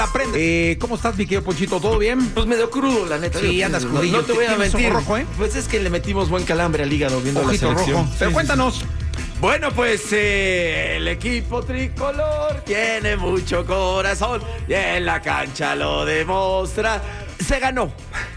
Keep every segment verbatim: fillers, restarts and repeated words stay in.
Aprende. Eh, ¿Cómo estás, mi querido Ponchito? ¿Todo bien? Pues medio crudo, la neta. Sí, andas crudillo. No te voy a mentir. Rojo, ¿eh? Pues es que le metimos buen calambre al hígado viendo Ojito la selección. rojo. Pero sí, cuéntanos. Sí, sí. Bueno, pues eh, el equipo tricolor tiene mucho corazón y en la cancha lo demuestra. Se ganó.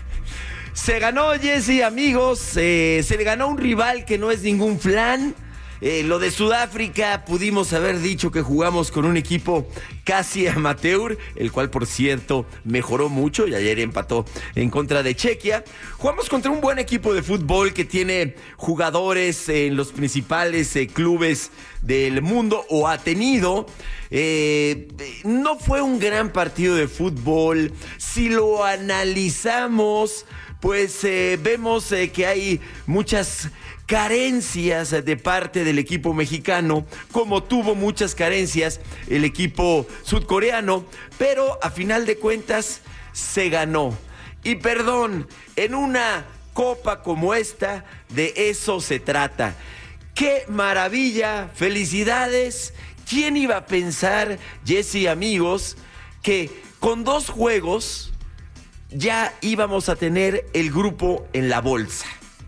Se ganó, Jesse, amigos. Eh, se le ganó un rival que no es ningún flan. Eh, lo de Sudáfrica, pudimos haber dicho que jugamos con un equipo casi amateur, el cual, por cierto, mejoró mucho y ayer empató en contra de Chequia. Jugamos contra un buen equipo de fútbol que tiene jugadores en los principales eh, clubes del mundo, o ha tenido. Eh, no fue un gran partido de fútbol. Si lo analizamos, pues eh, vemos eh, que hay muchas carencias de parte del equipo mexicano, como tuvo muchas carencias el equipo sudcoreano, pero a final de cuentas se ganó. Y perdón, en una copa como esta, de eso se trata. ¡Qué maravilla! ¡Felicidades! ¿Quién iba a pensar, Jesse, amigos, que con dos juegos ya íbamos a tener el grupo en la bolsa?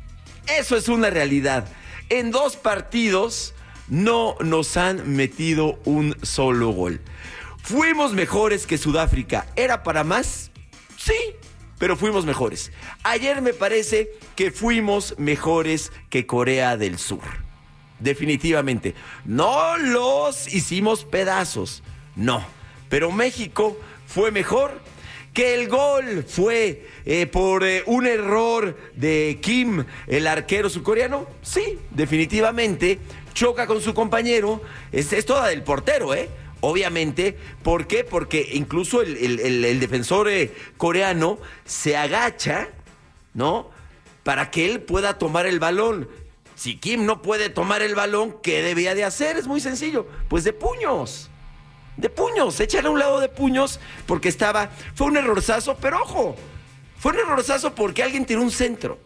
Eso es una realidad. En dos partidos no nos han metido un solo gol. Fuimos mejores que Sudáfrica. ¿Era para más? Sí, pero fuimos mejores. Ayer me parece que fuimos mejores que Corea del Sur. Definitivamente. No los hicimos pedazos. No. Pero México fue mejor. Que el gol fue eh, por eh, un error de Kim, el arquero surcoreano. Sí, definitivamente. Choca con su compañero. Es, es toda del portero, ¿eh? Obviamente. ¿Por qué? Porque incluso el, el, el, el defensor eh, coreano se agacha, ¿no? Para que él pueda tomar el balón. Si Kim no puede tomar el balón, ¿qué debía de hacer? Es muy sencillo. Pues de puños. De puños, échale a un lado de puños, porque estaba, fue un errorzazo, pero ojo, fue un errorzazo porque alguien tiró un centro,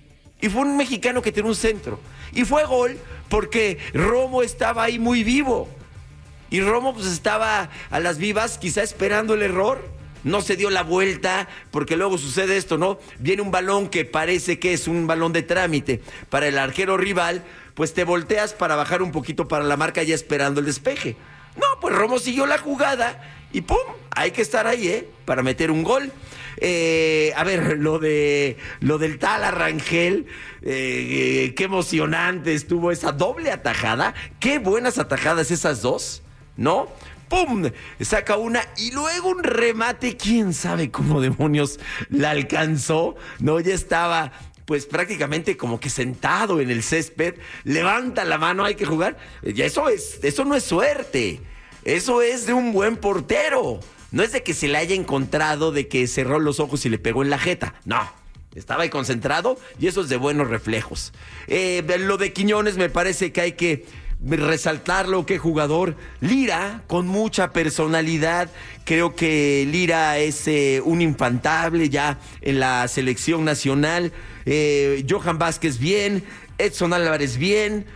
y fue un mexicano que tiró un centro, y fue gol porque Romo estaba ahí muy vivo, y Romo pues estaba a las vivas, quizá esperando el error, no se dio la vuelta, porque luego sucede esto, ¿no? Viene un balón que parece que es un balón de trámite para el arquero rival, pues te volteas para bajar un poquito para la marca ya esperando el despeje. No, pues Romo siguió la jugada y ¡pum! Hay que estar ahí, ¿eh? Para meter un gol. Eh, a ver, lo de lo del tal Arrangel, eh, eh, qué emocionante estuvo esa doble atajada. Qué buenas atajadas esas dos, ¿no? ¡Pum! Saca una y luego un remate. ¿Quién sabe cómo demonios la alcanzó? No, ya estaba pues prácticamente como que sentado en el césped, levanta la mano, hay que jugar. Y eso es, eso no es suerte, eso es de un buen portero. No es de que se le haya encontrado, de que cerró los ojos y le pegó en la jeta, no. Estaba ahí concentrado y eso es de buenos reflejos. Eh, lo de Quiñones me parece que hay que resaltarlo, qué jugador. Lira, con mucha personalidad. Creo que Lira es eh, un infantable ya en la selección nacional. Eh, Johan Vázquez bien, Edson Álvarez bien,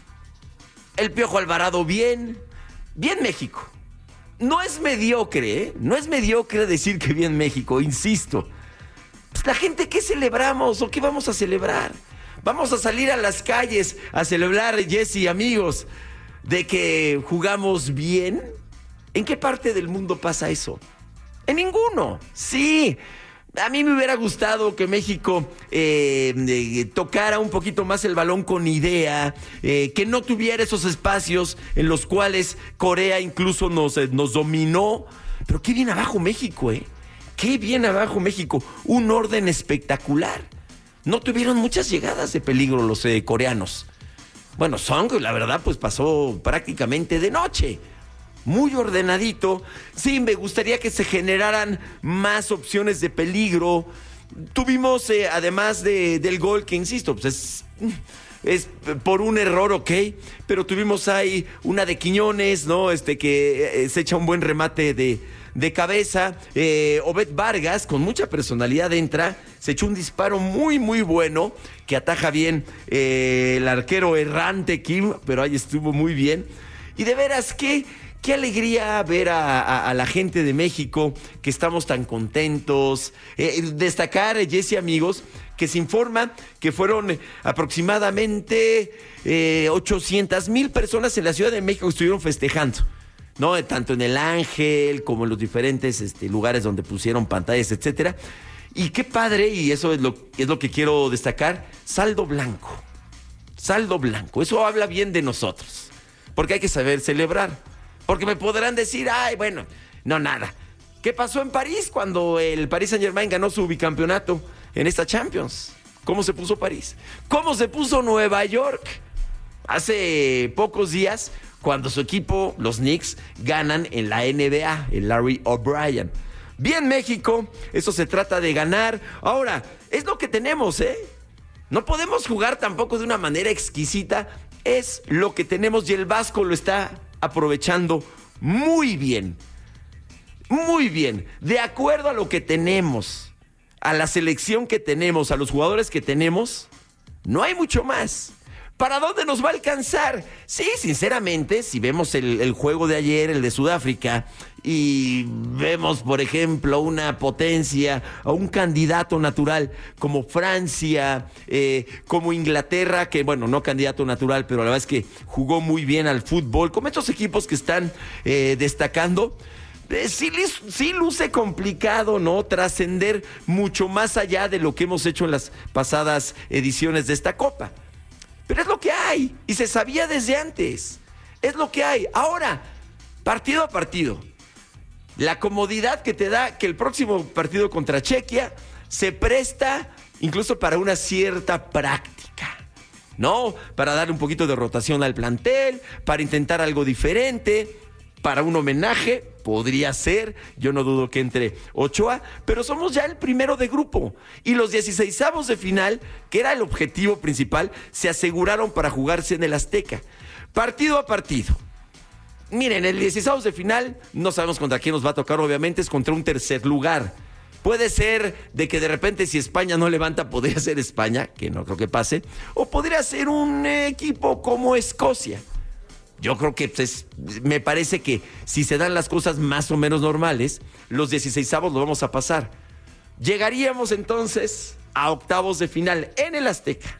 el Piojo Alvarado bien. Bien México. No es mediocre, ¿eh? No es mediocre decir que bien México, insisto. Pues la gente, ¿qué celebramos o qué vamos a celebrar? Vamos a salir a las calles a celebrar, Jesse, amigos, de que jugamos bien. ¿En qué parte del mundo pasa eso? En ninguno. Sí, a mí me hubiera gustado que México eh, eh, tocara un poquito más el balón con idea, eh, que no tuviera esos espacios en los cuales Corea incluso nos, eh, nos dominó. Pero qué bien abajo México, ¿eh? Qué bien abajo México. Un orden espectacular. No tuvieron muchas llegadas de peligro los eh, coreanos. Bueno, Song, la verdad, pues pasó prácticamente de noche. Muy ordenadito. Sí, me gustaría que se generaran más opciones de peligro. Tuvimos, eh, además de, del gol, que insisto, pues es, es por un error, ok, pero tuvimos ahí una de Quiñones, ¿no? Este que eh, se echa un buen remate de, de cabeza. Eh, Obed Vargas, con mucha personalidad, entra, se echó un disparo muy, muy bueno, que ataja bien eh, el arquero errante Kim, pero ahí estuvo muy bien. Y de veras, qué, Qué alegría ver a, a, a la gente de México, que estamos tan contentos. Eh, destacar, Jesse, amigos, que se informa que fueron aproximadamente eh, ochocientas mil personas en la Ciudad de México que estuvieron festejando, ¿no? Tanto en el Ángel como en los diferentes este, lugares donde pusieron pantallas, etcétera. Y qué padre, y eso es lo, es lo que quiero destacar, saldo blanco. Saldo blanco. Eso habla bien de nosotros, porque hay que saber celebrar. Porque me podrán decir, ay, bueno, no, nada. ¿Qué pasó en París cuando el Paris Saint-Germain ganó su bicampeonato en esta Champions? ¿Cómo se puso París? ¿Cómo se puso Nueva York? Hace pocos días, cuando su equipo, los Knicks, ganan en la N B A, el Larry O'Brien. Bien, México, eso se trata de ganar. Ahora, es lo que tenemos, ¿eh? No podemos jugar tampoco de una manera exquisita. Es lo que tenemos y el Vasco lo está aprovechando muy bien, muy bien, de acuerdo a lo que tenemos, a la selección que tenemos, a los jugadores que tenemos, no hay mucho más. ¿Para dónde nos va a alcanzar? Sí, sinceramente, si vemos el, el juego de ayer, el de Sudáfrica, y vemos, por ejemplo, una potencia o un candidato natural como Francia, eh, como Inglaterra, que bueno, no candidato natural, pero la verdad es que jugó muy bien al fútbol, como estos equipos que están eh, destacando, eh, sí, sí luce complicado, ¿no? Trascender mucho más allá de lo que hemos hecho en las pasadas ediciones de esta Copa. Pero es lo que hay, y se sabía desde antes. Es lo que hay. Ahora, partido a partido, la comodidad que te da que el próximo partido contra Chequia se presta incluso para una cierta práctica, ¿no? Para darle un poquito de rotación al plantel, para intentar algo diferente, para un homenaje, podría ser, yo no dudo que entre Ochoa, pero somos ya el primero de grupo, y los dieciseisavos de final, que era el objetivo principal, se aseguraron para jugarse en el Azteca, partido a partido. Miren, el dieciseisavos de final, no sabemos contra quién nos va a tocar, obviamente es contra un tercer lugar. Puede ser de que de repente si España no levanta, podría ser España, que no creo que pase, o podría ser un equipo como Escocia. Yo creo que pues, me parece que si se dan las cosas más o menos normales, los dieciseisavos lo vamos a pasar. Llegaríamos entonces a octavos de final en el Azteca.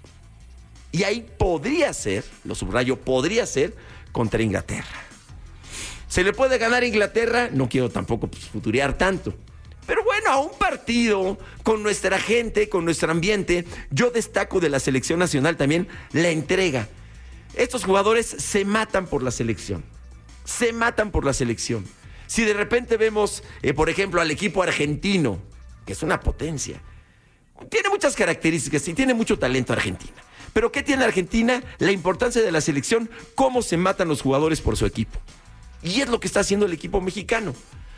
Y ahí podría ser, lo subrayo, podría ser contra Inglaterra. ¿Se le puede ganar a Inglaterra? No quiero tampoco pues, futurear tanto. Pero bueno, a un partido con nuestra gente, con nuestro ambiente, yo destaco de la selección nacional también la entrega. Estos jugadores se matan por la selección. Se matan por la selección. Si de repente vemos, eh, por ejemplo, al equipo argentino, que es una potencia, tiene muchas características y tiene mucho talento Argentina. Pero ¿qué tiene Argentina? La importancia de la selección, cómo se matan los jugadores por su equipo. Y es lo que está haciendo el equipo mexicano.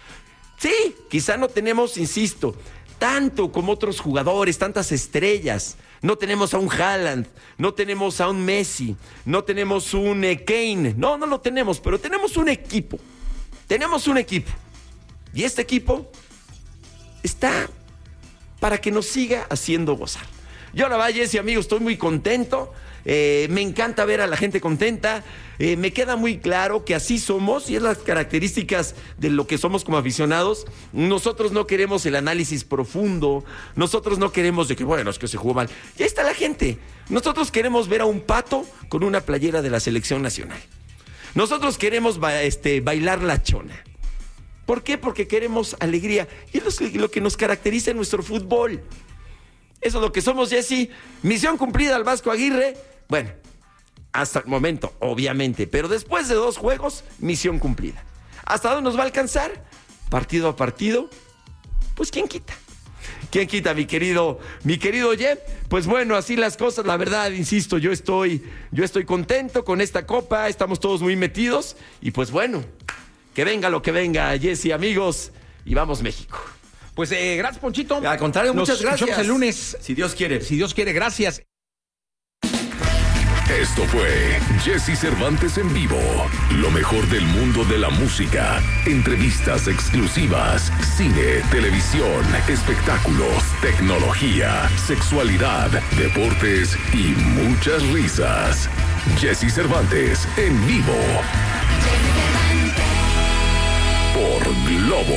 Sí, quizá no tenemos, insisto, tanto como otros jugadores, tantas estrellas. No tenemos a un Haaland, no tenemos a un Messi, no tenemos un eh, Kane. No, no lo tenemos, pero tenemos un equipo. Tenemos un equipo. Y este equipo está para que nos siga haciendo gozar. Yo la verdad, Jesse, amigos, estoy muy contento. Eh, me encanta ver a la gente contenta. Eh, me queda muy claro que así somos y es las características de lo que somos como aficionados. Nosotros no queremos el análisis profundo. Nosotros no queremos de que, bueno, es que se jugó mal. Ya está la gente. Nosotros queremos ver a un Pato con una playera de la selección nacional. Nosotros queremos ba- este, bailar la chona. ¿Por qué? Porque queremos alegría. Y es lo, lo que nos caracteriza en nuestro fútbol. Eso es lo que somos, Jesse. Misión cumplida al Vasco Aguirre. Bueno, hasta el momento, obviamente. Pero después de dos juegos, misión cumplida. ¿Hasta dónde nos va a alcanzar? Partido a partido. Pues ¿quién quita? ¿Quién quita, mi querido, mi querido Ye? Pues bueno, así las cosas, la verdad, insisto, yo estoy, yo estoy contento con esta copa. Estamos todos muy metidos. Y pues bueno, que venga lo que venga, Jesse, amigos. Y vamos, México. Pues eh, gracias, Ponchito. Al contrario, muchas Nos gracias. escuchamos el lunes. Si Dios quiere. Si Dios quiere, gracias. Esto fue Jesse Cervantes en vivo. Lo mejor del mundo de la música. Entrevistas exclusivas. Cine, televisión, espectáculos, tecnología, sexualidad, deportes y muchas risas. Jesse Cervantes en vivo. Jesse Cervantes. por Globo.